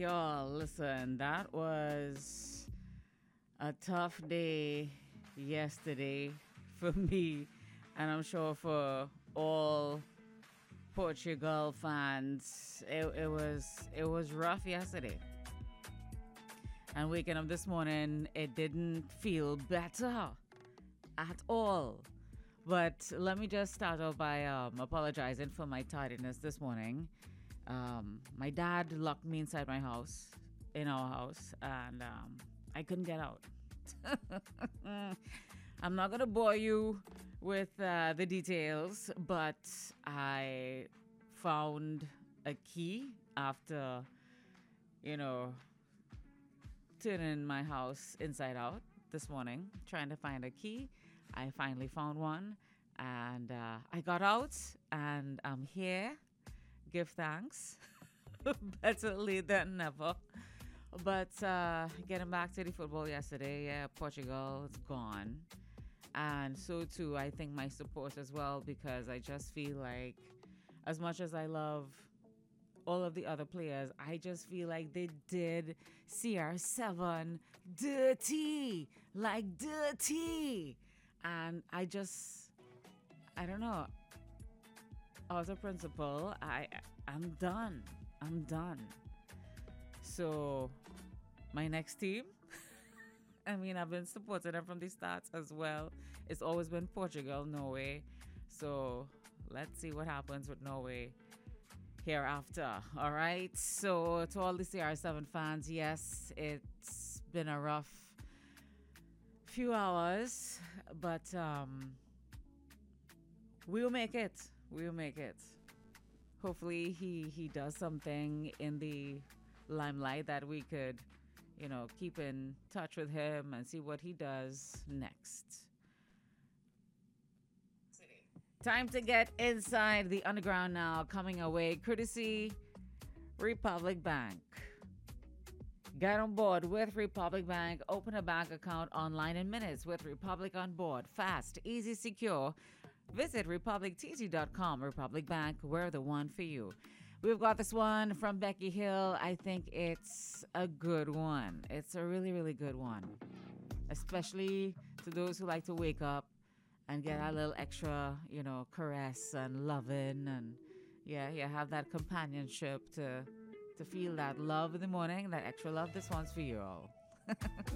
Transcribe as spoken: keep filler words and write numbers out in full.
Y'all, listen, that was a tough day yesterday for me, and I'm sure for all Portugal fans. It, it was it was rough yesterday. And waking up this morning, it didn't feel better at all. But let me just start off by um, apologizing for my tardiness this morning. Um, my dad locked me inside my house, in our house, and um, I couldn't get out. I'm not going to bore you with uh, the details, but I found a key after, you know, turning my house inside out this morning, trying to find a key. I finally found one, and uh, I got out, and I'm here. Give thanks. Better late than never. But uh, getting back to the football yesterday, yeah, Portugal is gone. And so too, I think my support as well, because I just feel like, as much as I love all of the other players, I just feel like they did C R seven dirty, like dirty. And I just, I don't know. As a principal, I, I'm done. I'm done. So, my next team, I mean, I've been supporting them from the start as well. It's always been Portugal, Norway. So, let's see what happens with Norway hereafter. All right. So, to all the C R seven fans, yes, it's been a rough few hours, but um, we'll make it. We'll make it. Hopefully he, he does something in the limelight that we could, you know, keep in touch with him and see what he does next. Time to get inside the underground now. Coming away, courtesy Republic Bank. Get on board with Republic Bank. Open a bank account online in minutes with Republic on board. Fast, easy, secure. Visit republic t t dot com. Republic Bank, we're the one for you. We've got this one from Becky Hill. I think it's a good one. It's a really, really good one. Especially to those who like to wake up and get a little extra, you know, caress and loving. And yeah, yeah, have that companionship to, to feel that love in the morning, that extra love. This one's for you all.